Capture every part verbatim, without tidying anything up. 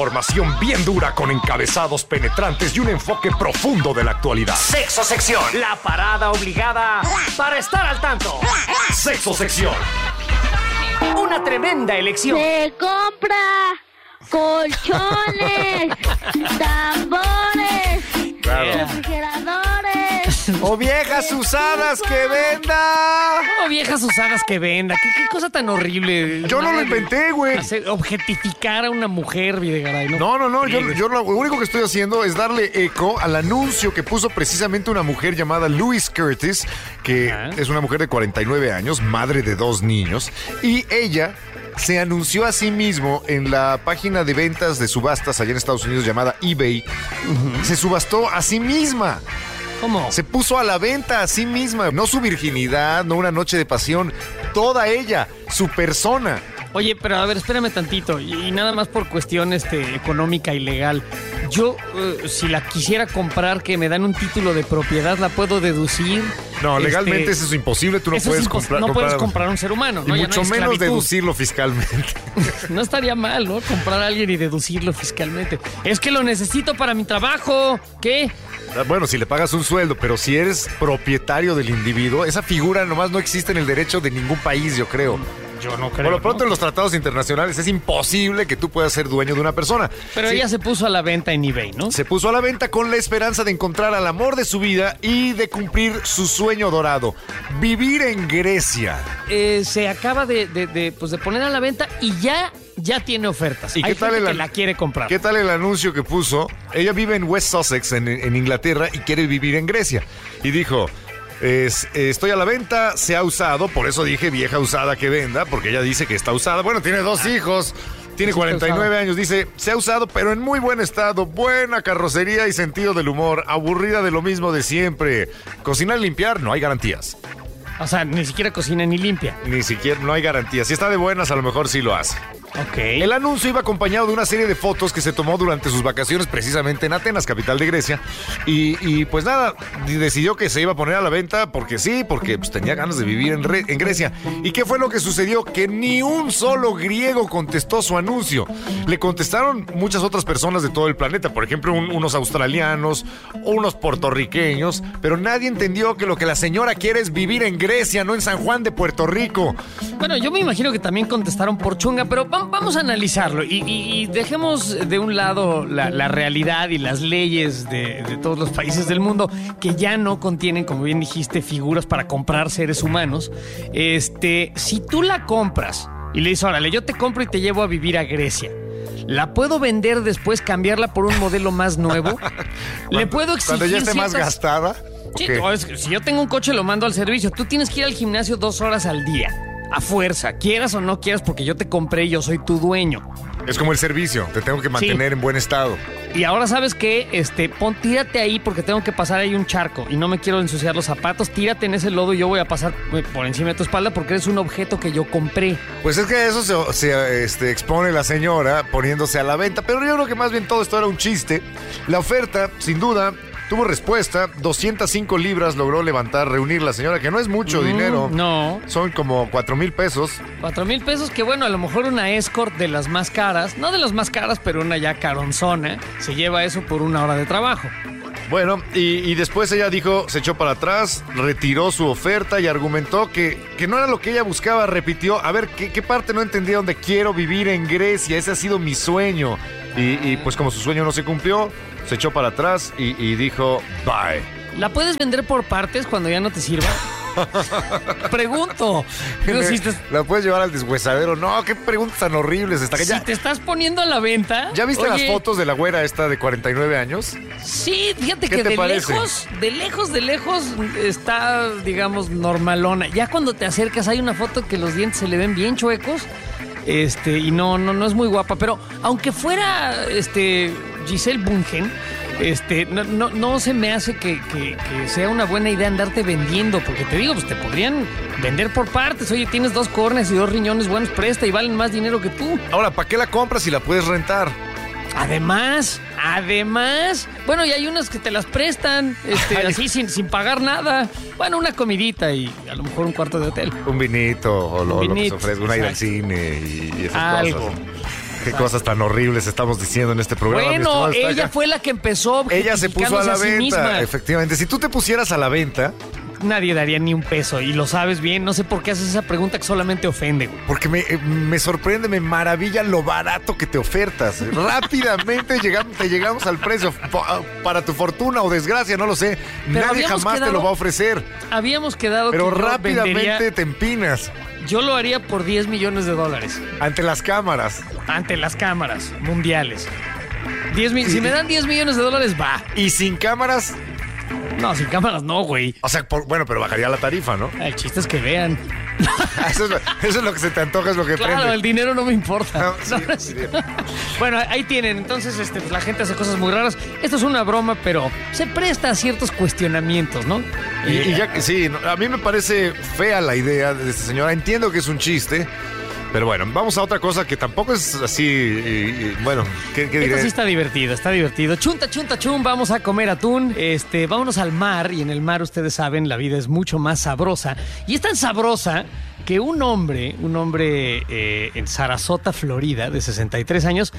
Información bien dura con encabezados penetrantes y un enfoque profundo de la actualidad. Sexo Sección, la parada obligada para estar al tanto. Sexo Sección. Una tremenda elección. Se compra colchones, tambores, Claro. refrigeradores. O viejas usadas que venda. Oh, viejas usadas que venda. ¿Qué, qué cosa tan horrible? Yo no lo inventé, güey. Hacer- objetificar a una mujer, Videgaray. No, No, no, no. Yo, friegues. yo lo único que estoy haciendo es darle eco al anuncio que puso precisamente una mujer llamada Louise Curtis, que Ajá. es una mujer de cuarenta y nueve años, madre de dos niños, y ella se anunció a sí mismo en la página de ventas de subastas allá en Estados Unidos llamada eBay. Se subastó a sí misma. ¿Cómo? Se puso a la venta a sí misma. No su virginidad, no una noche de pasión. Toda ella, su persona. Oye, pero a ver, espérame tantito. Y, y nada más por cuestión este, económica y legal. Yo, eh, si la quisiera comprar, que me dan un título de propiedad, ¿la puedo deducir? No, Este, legalmente eso es imposible. Tú no eso es puedes impos- comprar. No puedes comprar- comprar un ser humano, Y ¿no? Ya no mucho hay menos esclavitud. deducirlo fiscalmente. No estaría mal, ¿no? Comprar a alguien y deducirlo fiscalmente. Es que lo necesito para mi trabajo. ¿Qué? Bueno, si le pagas un sueldo, pero si eres propietario del individuo, esa figura nomás no existe en el derecho de ningún país, yo creo. Yo no creo. Por lo pronto, ¿no? en los tratados internacionales es imposible que tú puedas ser dueño de una persona. Pero Sí, ella se puso a la venta en eBay, ¿no? se puso a la venta con la esperanza de encontrar al amor de su vida y de cumplir su sueño dorado, vivir en Grecia. Eh, se acaba de, de- de, pues, de poner a la venta y ya, ya tiene ofertas. ¿Y Hay qué tal gente el que an- la quiere comprar. ¿Qué tal el anuncio que puso? Ella vive en West Sussex, en, en Inglaterra, y quiere vivir en Grecia. Y dijo, es- estoy a la venta, se ha usado, por eso dije vieja usada que venda, porque ella dice que está usada. Bueno, tiene dos hijos, tiene Sí, cuarenta y nueve está años, dice, se ha usado, pero en muy buen estado, buena carrocería y sentido del humor, aburrida de lo mismo de siempre. Cocinar y limpiar, no hay garantías. O sea, ni siquiera cocina ni limpia. Ni siquiera, no hay garantías. Si está de buenas, a lo mejor sí lo hace. Ok. El anuncio iba acompañado de una serie de fotos que se tomó durante sus vacaciones precisamente en Atenas, capital de Grecia. Y, y, pues nada, decidió que se iba a poner a la venta porque sí, porque pues, tenía ganas de vivir en, Re- en Grecia. ¿Y qué fue lo que sucedió? Que ni un solo griego contestó su anuncio. Le contestaron muchas otras personas de todo el planeta, por ejemplo, un- unos australianos, unos puertorriqueños, pero nadie entendió que lo que la señora quiere es vivir en Grecia, no en San Juan de Puerto Rico. Bueno, yo me imagino que también contestaron por chunga, pero va- vamos a analizarlo y, y- y dejemos de un lado la, la realidad y las leyes de, de todos los países del mundo que ya no contienen, como bien dijiste, figuras para comprar seres humanos. Este, si tú la compras y le dices, órale, yo te compro y te llevo a vivir a Grecia. ¿La puedo vender después, cambiarla por un modelo más nuevo? ¿Le puedo exigir Cuando ya esté más ciertas- gastada. Sí, ¿o qué? no, es que si yo tengo un coche lo mando al servicio. Tú tienes que ir al gimnasio dos horas al día. A fuerza, quieras o no quieras, porque yo te compré y yo soy tu dueño. Es como el servicio, te tengo que mantener en buen estado. Y ahora sabes que, este, pon, tírate ahí porque tengo que pasar ahí un charco y no me quiero ensuciar los zapatos. Tírate en ese lodo y yo voy a pasar eh, por encima de tu espalda porque eres un objeto que yo compré. Pues es que a eso se, se, este, expone la señora poniéndose a la venta, pero yo creo que más bien todo esto era un chiste. La oferta, sin duda, tuvo respuesta. doscientas cinco libras logró levantar, reunir la señora, que no es mucho Mm, dinero. No. Son como cuatro mil pesos. Cuatro mil pesos, que bueno, a lo mejor una escort de las más caras, no de las más caras, pero una ya caronzona, se lleva eso por una hora de trabajo. Bueno, y, y después ella dijo, se echó para atrás, retiró su oferta y argumentó que, que no era lo que ella buscaba. Repitió, a ver, ¿qué, qué parte no entendía donde quiero vivir en Grecia? Ese ha sido mi sueño. Y, y pues como su sueño no se cumplió, se echó para atrás y, y dijo, bye. ¿La puedes vender por partes cuando ya no te sirva? Pregunto. Digo, si, te, ¿La puedes llevar al deshuesadero? No, qué preguntas tan horribles. Está si ya, te estás poniendo a la venta... ¿Ya viste oye, las fotos de la güera esta de cuarenta y nueve años? Sí, fíjate ¿Qué que te de parece? lejos, de lejos, de lejos está, digamos, normalona. Ya cuando te acercas hay una foto que los dientes se le ven bien chuecos. Este, y no, no, no es muy guapa. Pero aunque fuera este Giselle Bundchen, este, no, no, no se me hace que, que, que sea una buena idea andarte vendiendo. Porque te digo, pues te podrían vender por partes. Oye, tienes dos córneas y dos riñones buenos, presta y valen más dinero que tú. Ahora, ¿para qué la compras si la puedes rentar? Además, además, bueno, y hay unas que te las prestan, este, Ay. así sin, sin pagar nada. Bueno, una comidita y a lo mejor un cuarto de hotel. Un vinito o lo, Un lo que se vinito, ofrezca, una ida al exacto. cine y, y esas Algo. cosas. qué cosas tan horribles estamos diciendo en este programa. Bueno, mi ella fue la que empezó. Ella se puso a la sí venta, misma. efectivamente. Si tú te pusieras a la venta, nadie daría ni un peso y lo sabes bien. No sé por qué haces esa pregunta que solamente ofende, güey. porque me, eh, me sorprende, me maravilla lo barato que te ofertas. Rápidamente llegamos, te llegamos al precio. Pa- Para tu fortuna o desgracia, no lo sé. Pero Nadie habíamos jamás te quedado- lo va a ofrecer. Habíamos quedado Pero que yo rápidamente vendería- te empinas yo lo haría por diez millones de dólares ante las cámaras. ante las cámaras mundiales. diez mil, Y- si me dan diez millones de dólares, va. Y sin cámaras, No, sin cámaras no, güey. o sea, por- bueno, pero bajaría la tarifa, ¿no? El chiste es que vean. Eso es, lo- eso es lo que se te antoja, es lo que Claro, prende. el dinero no me importa. No, sí, No, sí. Bueno, ahí tienen. Entonces, este, pues, la gente hace cosas muy raras. Esto es una broma, pero se presta a ciertos cuestionamientos, ¿no? Y, Eh, y ya que sí, no, a mí me parece fea la idea de esta señora. Entiendo que es un chiste, pero bueno, vamos a otra cosa que tampoco es así. y- y, bueno, ¿qué, qué Esto diré? sí está divertido, está divertido. Chunta, chunta, chum, vamos a comer atún. Este, vámonos al mar. Y en el mar, ustedes saben, la vida es mucho más sabrosa. Y es tan sabrosa que un hombre, un hombre eh, en Sarasota, Florida, de sesenta y tres años,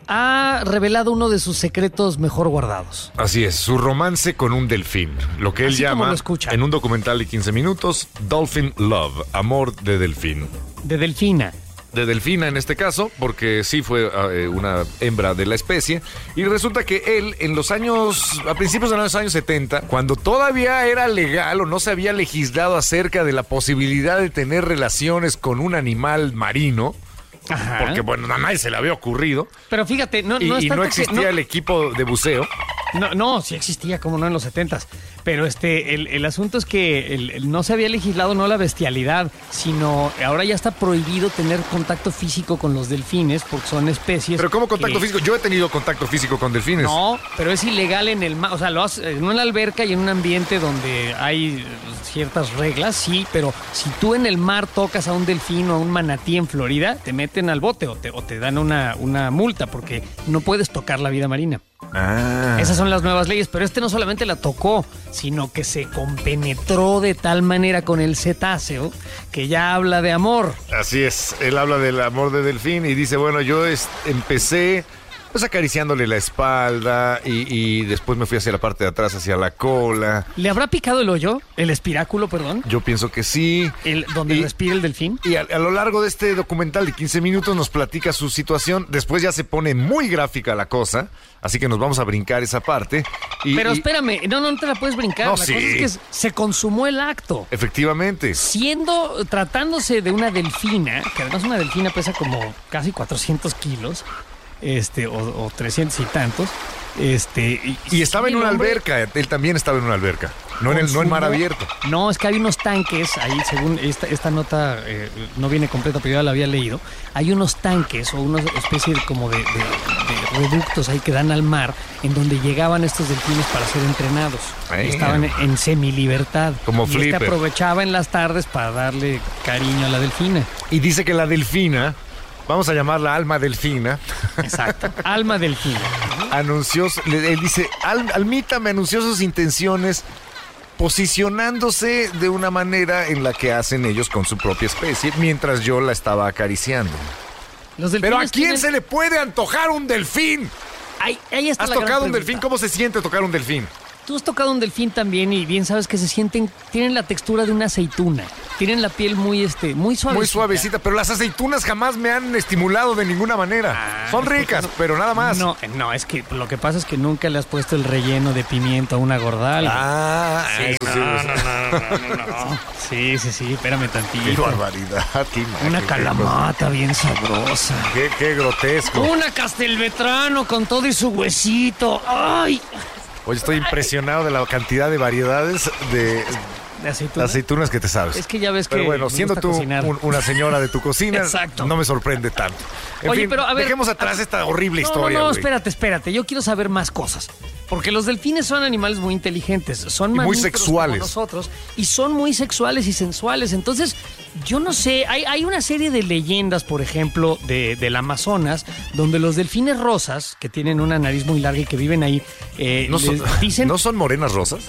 ha revelado uno de sus secretos mejor guardados. Así es, su romance con un delfín. Lo que él Así como llama, lo escuchan. en un documental de quince minutos, Dolphin Love, amor de delfín. De Delfina. De delfina en este caso, porque sí fue eh, una hembra de la especie. Y resulta que él, en los años, a principios de los años setenta, cuando todavía era legal o no se había legislado acerca de la posibilidad de tener relaciones con un animal marino, Ajá. porque bueno, a nadie se le había ocurrido, Pero fíjate, no, y no y es no, tanto que- existía no- el equipo de buceo. No, no, sí existía, como no, en los setentas. Pero este, el, el asunto es que el- el no se había legislado no la bestialidad, sino ahora ya está prohibido tener contacto físico con los delfines porque son especies. Pero ¿cómo contacto que- físico? Yo he tenido contacto físico con delfines. No, pero es ilegal en el mar. O sea, lo haces en una alberca y en un ambiente donde hay eh, ciertas reglas, sí, pero si tú en el mar tocas a un delfín o a un manatí en Florida, te meten al bote o te, o te dan una, una multa porque no puedes tocar la vida marina. Ah. Esas son las nuevas leyes, pero este no solamente la tocó, sino que se compenetró de tal manera con el cetáceo que ya habla de amor. Así es, él habla del amor de delfín y dice, bueno, yo es- empecé pues acariciándole la espalda y, y después me fui hacia la parte de atrás, hacia la cola. ¿Le habrá picado el hoyo? El espiráculo, perdón. Yo pienso que sí. El, donde Y- respira el delfín. Y a, a lo largo de este documental de quince minutos nos platica su situación. Después ya se pone muy gráfica la cosa, así que nos vamos a brincar esa parte. Y, Pero y- espérame, no, no te la puedes brincar. No, la sí. cosa es que se consumó el acto. efectivamente. Siendo, tratándose de una delfina, que además una delfina pesa como casi cuatrocientos kilos, este, o, o trescientos y tantos, este... Y estaba en el una hombre alberca, él también estaba en una alberca, no en, el, no en mar consumó- abierto. No, es que hay unos tanques, ahí según esta, esta nota eh, no viene completa, pero yo ya la había leído, hay unos tanques o una especie de, como de, de- de reductos ahí que dan al mar, en donde llegaban estos delfines para ser entrenados. Ay. Estaban en, en semilibertad. Como y este Flipper. aprovechaba en las tardes para darle cariño a la delfina. Y dice que la delfina, vamos a llamarla Alma Delfina, Exacto. Alma delfina. anunció, le- él dice, Al- Almita me anunció sus intenciones posicionándose de una manera en la que hacen ellos con su propia especie, mientras yo la estaba acariciando. Los Pero ¿a delfines quién tienen- se le puede antojar un delfín? Ahí, ahí está ¿Has la gran tocado un pregunta. delfín? ¿Cómo se siente tocar un delfín? Tú has tocado un delfín también y bien sabes que se sienten, tienen la textura de una aceituna, tienen la piel muy, este, muy suave. Muy suavecita, pero las aceitunas jamás me han estimulado de ninguna manera. Ah, Son es porque ricas, no- pero nada más. No, no, es que lo que pasa es que nunca le has puesto el relleno de pimiento a una gordal. Ah, sí, eso no, sí, no, eso- no, no, no, no. Sí, sí, sí, espérame Qué tantito. barbaridad, qué imagen, Una qué calamata bien sabrosa. cosa. Qué, qué grotesco. Una castelvetrano con todo y su huesito. ¡Ay! Oye, estoy impresionado de la cantidad de variedades de ¿De aceituna? aceitunas que te sabes. Es que ya ves Pero que bueno, me siendo gusta tú cocinar. un- una señora de tu cocina, Exacto. no me sorprende tanto. En Oye, fin, pero a ver, dejemos atrás a- esta horrible No, historia. No, no, güey. espérate, espérate. Yo quiero saber más cosas. Porque los delfines son animales muy inteligentes, son Y muy mamíferos sexuales. como nosotros y son muy sexuales y sensuales. Entonces, yo no sé, hay, hay una serie de leyendas, por ejemplo, de, del Amazonas, donde los delfines rosas, que tienen una nariz muy larga y que viven ahí, eh, ¿No son, les dicen... ¿No son morenas rosas?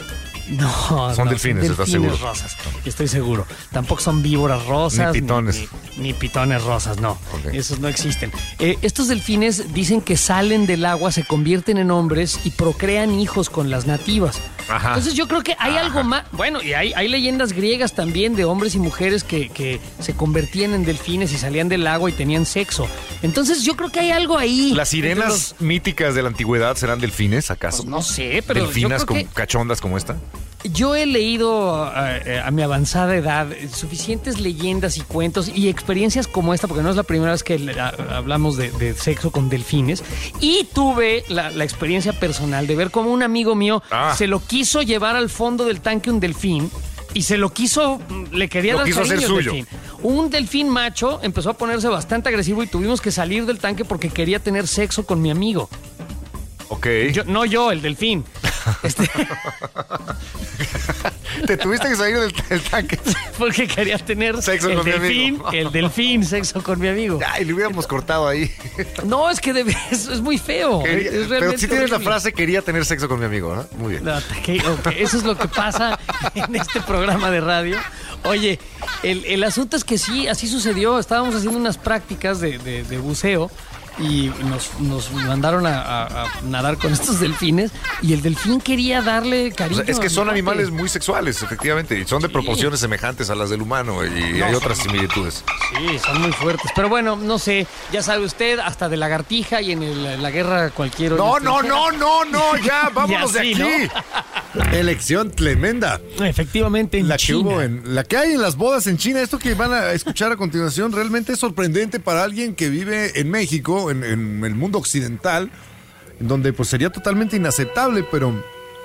No, Son no, delfines, ¿estás delfines seguro? rosas, estoy seguro. Tampoco son víboras rosas. Ni pitones. Ni, ni pitones rosas, no. Ok. Esos no existen. Eh, estos delfines dicen que salen del agua, se convierten en hombres y procrean hijos con las nativas. Ajá. Entonces yo creo que hay Ajá. algo más. Bueno, y hay, hay leyendas griegas también de hombres y mujeres que, que se convertían en delfines y salían del agua y tenían sexo. Entonces yo creo que hay algo ahí. ¿Las entre sirenas los- míticas de la antigüedad serán delfines, acaso? Pues no sé, pero yo ¿Delfinas creo con que- cachondas como esta? Yo he leído eh, a mi avanzada edad eh, suficientes leyendas y cuentos y experiencias como esta, porque no es la primera vez que le- a- hablamos de, de sexo con delfines. Y tuve la, la experiencia personal de ver cómo un amigo mío Ah. se lo quiso llevar al fondo del tanque un delfín. Y se lo quiso, le quería Lo dar quiso cariño hacer al suyo. delfín. Un delfín macho empezó a ponerse bastante agresivo y tuvimos que salir del tanque porque quería tener sexo con mi amigo. Ok. Yo, no yo, el delfín. Este, Te tuviste que salir del, del tanque. porque quería tener Sexo el con mi delfín, amigo. el delfín, sexo con mi amigo. Ay, le hubiéramos cortado ahí. No, es que debe- es, es muy feo. Quería- es pero realmente si tienes la horrible. frase, quería tener sexo con mi amigo, ¿no? Muy bien. No, ok, ok, eso es lo que pasa en este programa de radio. Oye, el, el asunto es que sí, así sucedió. Estábamos haciendo unas prácticas de, de- de buceo y nos, nos mandaron a, a- a nadar con estos delfines y el delfín quería darle O cariño. sea, es que a mi son cuate. animales muy sexuales, efectivamente, y son de Sí. proporciones semejantes a las del humano, y No, hay son- otras similitudes. Sí, son muy fuertes. Pero bueno, no sé, ya sabe usted, hasta de lagartija y en el- la guerra cualquier... No, no, no, no, no, ya, vámonos así, de aquí. Elección tremenda. Efectivamente, en La que China. hubo en, la que hay en las bodas en China, esto que van a escuchar a continuación, realmente es sorprendente para alguien que vive en México, en, en el mundo occidental, en donde pues sería totalmente inaceptable, pero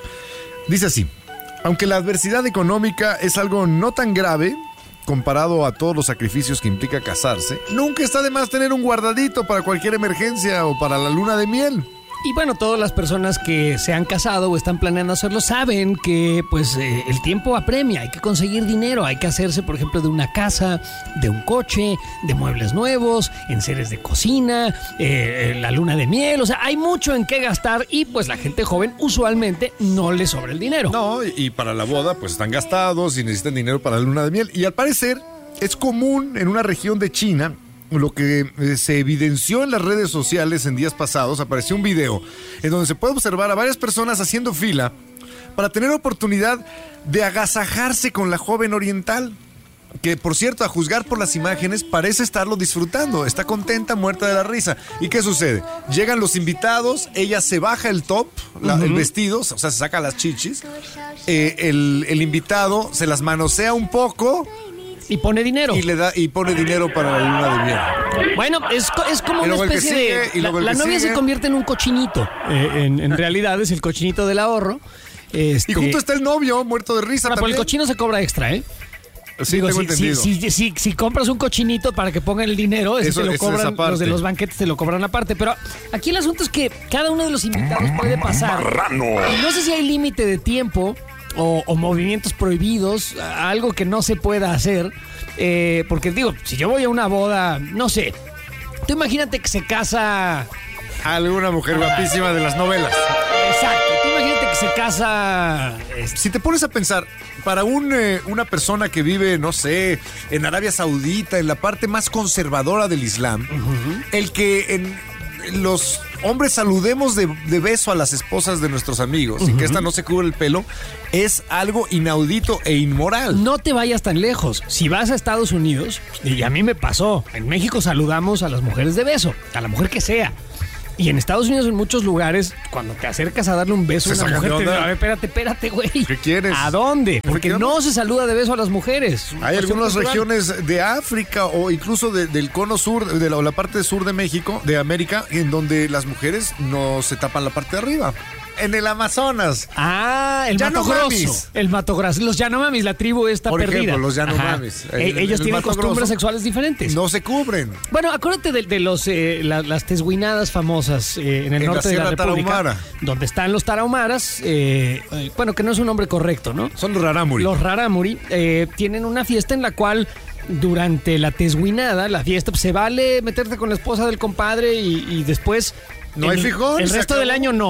dice así: aunque la adversidad económica es algo no tan grave comparado a todos los sacrificios que implica casarse, nunca está de más tener un guardadito para cualquier emergencia o para la luna de miel. Y bueno, todas las personas que se han casado o están planeando hacerlo saben que pues eh, el tiempo apremia, hay que conseguir dinero, hay que hacerse por ejemplo de una casa, de un coche, de muebles nuevos, enseres de cocina, eh, la luna de miel, o sea, hay mucho en qué gastar y pues la gente joven usualmente no le sobra el dinero. No, y y para la boda pues están gastados y necesitan dinero para la luna de miel. Y al parecer es común en una región de China, lo que eh, se evidenció en las redes sociales en días pasados. Apareció un video en donde se puede observar a varias personas haciendo fila para tener oportunidad de agasajarse con la joven oriental, que por cierto, a juzgar por las imágenes, parece estarlo disfrutando. Está contenta, muerta de la risa. ¿Y qué sucede? Llegan los invitados, ella se baja el top, la- el vestido, o sea, se saca las chichis. Eh, el, el invitado se las manosea un poco Y pone dinero. y le da y pone dinero para la luna de miel. Bueno, es, co- es como Y una luego el que especie sigue, de... y La, luego el la que novia sigue. se convierte en un cochinito. Eh, en, en realidad es el cochinito del ahorro. Este, Y junto está el novio, muerto de risa Ah, por el también. cochino se cobra extra, ¿eh? Sí, Digo, tengo si, si, entendido. si, si- si compras un cochinito para que pongan el dinero, ese Eso- te lo eso es cobran, aparte. los de los banquetes te lo cobran aparte. Pero aquí el asunto es que cada uno de los invitados puede pasar. Y no sé si hay límite de tiempo o, o movimientos prohibidos, a- algo que no se pueda hacer. Eh, porque digo, si yo voy a una boda, no sé, tú imagínate que se casa... Alguna mujer guapísima de las novelas. Exacto, tú imagínate que se casa... este, Si te pones a pensar, para un, eh, una persona que vive, no sé, en Arabia Saudita, en la parte más conservadora del Islam, el que en los hombres saludemos de, de beso a las esposas de nuestros amigos y que esta no se cubre el pelo, es algo inaudito e inmoral. No te vayas tan lejos. Si vas a Estados Unidos, y a mí me pasó, en México saludamos a las mujeres de beso, a la mujer que sea. Y en Estados Unidos, en muchos lugares, cuando te acercas a darle un beso a Se una sacan mujer, de te onda. a ver, espérate, espérate, güey. ¿Qué quieres? ¿A dónde? Porque ¿Qué onda? no se saluda de beso a las mujeres. Hay Cuestión algunas cultural. regiones de África o incluso de- del cono sur, de la, o la parte sur de México, de América, en donde las mujeres no se tapan la parte de arriba. En el Amazonas. Ah, el Mato Yanomamis. Grosso. El Mato Grosso. Los Yanomamis, la tribu está Por perdida. ejemplo, los Ajá. Yanomamis. E- El- ellos el tienen Mato costumbres Grosso. sexuales diferentes. No se cubren. Bueno, acuérdate de, de los eh, la- las tesguinadas famosas eh, en el En la norte de la Sierra República, Tarahumara. donde están los tarahumaras, eh, eh, bueno, que no es un nombre correcto, ¿no? Son los rarámuri. Los rarámuri eh, tienen una fiesta en la cual durante la tesguinada, la fiesta, pues, se vale meterte con la esposa del compadre y, y después... No hay el- frijol, El se resto del acabó. año no.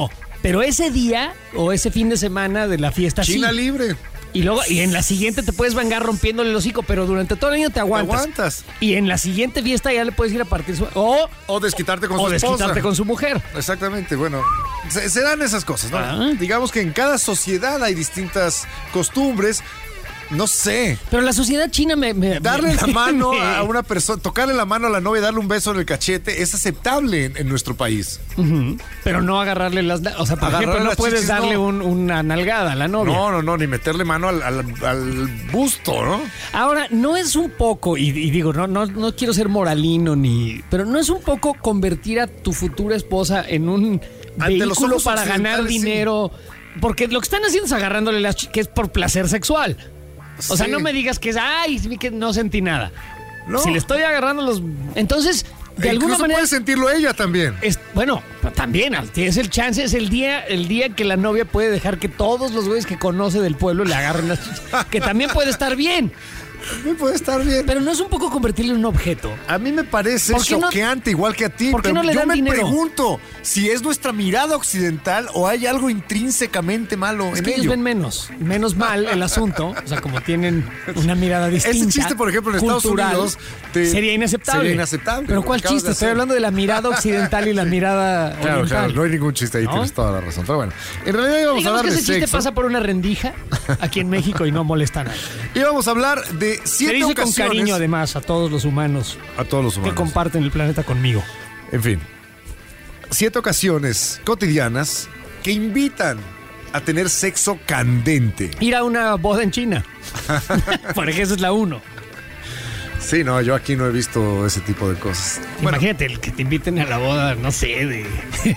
Pero ese día o ese fin de semana de la fiesta China sí. libre. Y luego, y en la siguiente te puedes vengar rompiéndole el hocico, pero durante todo el año te aguantas. Te aguantas. Y en la siguiente fiesta ya le puedes ir a partir su... O, O desquitarte con o su desquitarte esposa. con su mujer. Exactamente, bueno, se, se dan esas cosas, ¿no? Ah. Digamos que en cada sociedad hay distintas costumbres. No sé, Pero la sociedad china me... me darle me- la mano me- a una persona, tocarle la mano a la novia, darle un beso en el cachete, es aceptable en, en nuestro país. Ujú. Pero no agarrarle las... O sea, por Agarrarle ejemplo, no las puedes chichis, darle no. un- una nalgada a la novia. No, no, no, ni meterle mano al, al- al busto, ¿no? Ahora, no es un poco, y, y digo, no, no, no quiero ser moralino ni... Pero no es un poco convertir a tu futura esposa en un Ante los vehículo ojos para ganar occidentales, sí. dinero. Porque lo que están haciendo es agarrándole las chi- que es por placer sexual. O sea, Sí. no me digas que es, ay, sí, que no sentí nada. No. Si le estoy agarrando los... Entonces, de E alguna incluso manera... puede sentirlo ella también. Es, bueno, pero también al- tienes el chance, es el día, el día que la novia puede dejar que todos los güeyes que conoce del pueblo le agarren las chichis. Que también puede estar bien. Me puede estar bien. Pero no es un poco convertirle en un objeto. A mí me parece ¿Por qué no- choqueante, igual que a ti. ¿Por qué pero no le yo dan me dinero? pregunto si es nuestra mirada occidental o hay algo intrínsecamente malo Es en que ellos ello. ven menos, menos mal el asunto. O sea, como tienen una mirada distinta. Ese chiste, por ejemplo, en Estados cultural, Unidos, te- sería inaceptable. sería inaceptable, Pero lo ¿cuál que acabas chiste? de Estoy hacer. hablando de la mirada occidental y la mirada Claro, oriental. claro, no hay ningún chiste ahí, ¿No? tienes toda la razón. Pero bueno, en realidad íbamos a Digamos hablar que de ese chiste sexo. pasa por una rendija aquí en México y no molesta a nadie. Íbamos a hablar de Se siete dice con ocasiones. cariño, además, a todos los humanos A todos los que humanos. comparten el planeta conmigo. En fin, siete ocasiones cotidianas que invitan a tener sexo candente. Ir a una boda en China. Por ejemplo, esa es la uno. Sí, no, yo aquí no he visto ese tipo de cosas. Bueno, Imagínate, el que te inviten a la boda, no sé, de...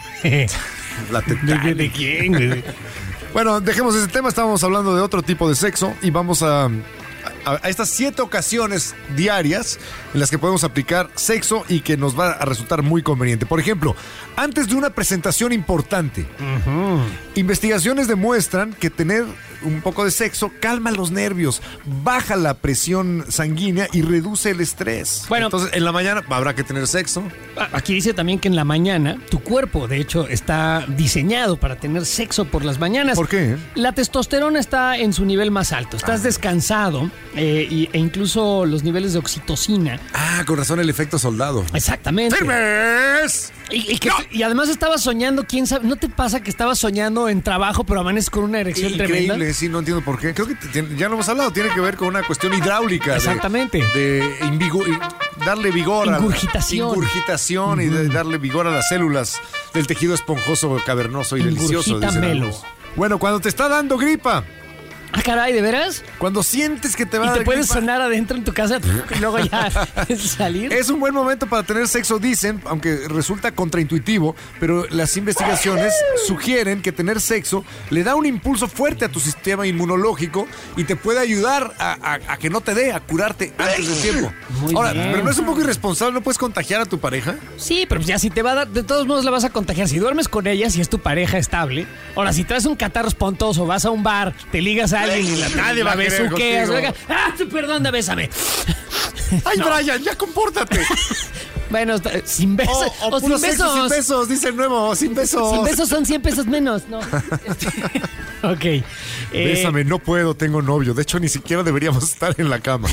la ¿De, tetana. de- de quién? güey? Bueno, dejemos ese tema, estábamos hablando de otro tipo de sexo y vamos a, a, a estas siete ocasiones diarias en las que podemos aplicar sexo y que nos va a resultar muy conveniente. Por ejemplo, antes de una presentación importante, investigaciones demuestran que tener un poco de sexo calma los nervios, baja la presión sanguínea y reduce el estrés. Bueno. Entonces, en la mañana habrá que tener sexo. Aquí dice también que en la mañana tu cuerpo, de hecho, está diseñado para tener sexo por las mañanas. ¿Por qué? La testosterona está en su nivel más alto. Estás descansado eh, y- e incluso los niveles de oxitocina. Ah, con razón el efecto soldado. Exactamente. ¡Firmes! Y, y que- y además estabas soñando, quién sabe, ¿no te pasa que estabas soñando en trabajo pero amaneces con una erección tremenda? Increíble, sí, no entiendo por qué. Creo que te- tiene- ya lo hemos hablado, tiene que ver con una cuestión hidráulica. de- Exactamente. De, invigo- y darle vigor a la- Ingurgitación. ingurgitación y de darle vigor a las células del tejido esponjoso, cavernoso y delicioso. dicen Ingurgitamelo. algunos. Bueno, cuando te está dando gripa, Ah, caray, ¿de veras? cuando sientes que te va Y a te dar puedes gripa, sonar adentro en tu casa y luego ya salir. es un buen momento para tener sexo, dicen, aunque resulta contraintuitivo, pero las investigaciones sugieren que tener sexo le da un impulso fuerte a tu sistema inmunológico y te puede ayudar a, a- a que no te dé, a curarte antes del tiempo. Muy Ahora, bien. pero no es un poco irresponsable, ¿no puedes contagiar a tu pareja? Sí, pero pues ya si te va a dar, de todos modos la vas a contagiar. Si duermes con ella, si es tu pareja estable. Ahora, si traes un catarro espontoso, vas a un bar, te ligas a alguien y la, Nadie la va a querer besuqueas. contigo. Oiga, ah, perdón, bésame. ¡Ay, Brian, ya compórtate! Bueno, está- sin besos. O, o o puro sin sexo besos. sin besos, dice el nuevo, sin besos. Sin besos son cien pesos menos. No. Este, ok. Eh, Bésame, no puedo, tengo novio. De hecho, ni siquiera deberíamos estar en la cama.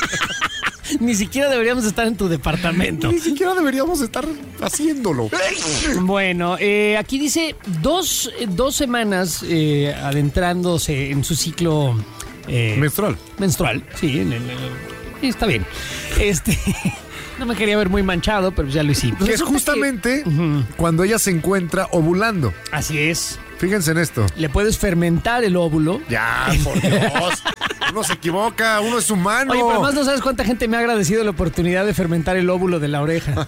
Ni siquiera deberíamos estar en tu departamento. Ni siquiera deberíamos estar haciéndolo. Bueno, eh, aquí dice dos, eh, dos semanas eh, adentrándose en su ciclo eh, Menstrual. menstrual. Sí, en el- en el- sí, está bien. Este, no me quería ver muy manchado, pero ya lo hicimos. Que es Resulta justamente Ujú. cuando ella se encuentra ovulando. que- así es. Fíjense en esto. Le puedes fermentar el óvulo. Ya, por Dios. Uno se equivoca, uno es humano. Oye, pero además no sabes cuánta gente me ha agradecido la oportunidad de fermentar el óvulo de la oreja.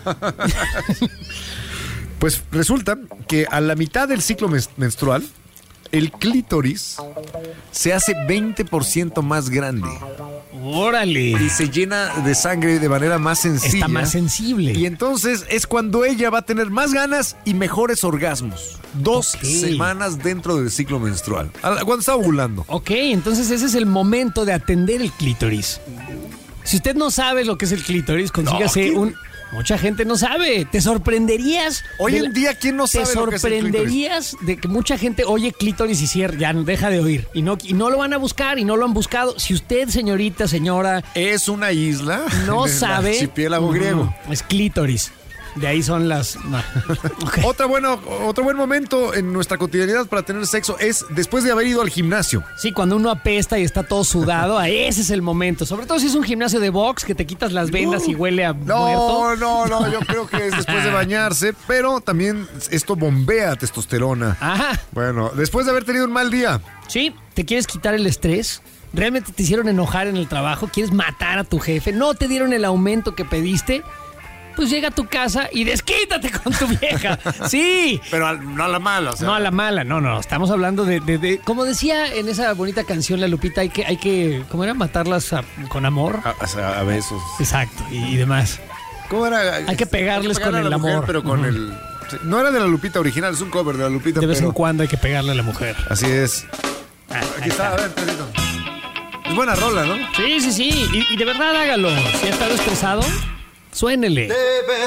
Pues resulta que a la mitad del ciclo mes- menstrual, el clítoris se hace veinte por ciento más grande ¡Órale! y se llena de sangre de manera más sencilla. Está más sensible. Y entonces es cuando ella va a tener más ganas y mejores orgasmos. Dos Ok. semanas dentro del ciclo menstrual. A la- Cuando está ovulando. Ok, entonces ese es el momento de atender el clítoris. Si usted no sabe lo que es el clítoris, consígase No, ¿quién? un... Mucha gente no sabe. Te sorprenderías. Hoy de en la- día, ¿quién no sabe Te lo que es el clítoris? sorprenderías de que mucha gente oye clítoris y cierra, ya deja de oír. Y no, y no lo van a buscar y no lo han buscado. Si usted, señorita, señora, Es una isla. no en el sabe. archipiélago griego. Mm, es clítoris. De ahí son las. No. Ok. Otra bueno, otro buen momento en nuestra cotidianidad para tener sexo es después de haber ido al gimnasio. Sí, cuando uno apesta y está todo sudado, a ese es el momento. Sobre todo si es un gimnasio de box que te quitas las vendas y huele a No, muerto. no, no, yo creo que es después de bañarse, pero también esto bombea testosterona. Ajá. Bueno, después de haber tenido un mal día. Sí, ¿te quieres quitar el estrés? ¿Realmente te hicieron enojar en el trabajo? ¿Quieres matar a tu jefe? ¿No te dieron el aumento que pediste? Pues llega a tu casa y desquítate con tu vieja. Sí. Pero al- no a la mala, o sea. No a la mala, no, no. Estamos hablando de, de- de- como decía en esa bonita canción La Lupita, hay que, hay que, ¿cómo era? Matarlas a- con amor. A, o sea, a besos. Exacto, y, y demás. ¿Cómo era? Hay que pegarles pegarle con a la el mujer, amor. pero con Ujú. el. sí, No era de la Lupita original, es un cover de la Lupita. De vez pero- en cuando hay que pegarle a la mujer. Así es. Ah, ahí Aquí está, a ver, Pedrito. Es buena rola, ¿no? Sí, sí, sí. Y, y de verdad hágalo. Si ha estado estresado, suénele.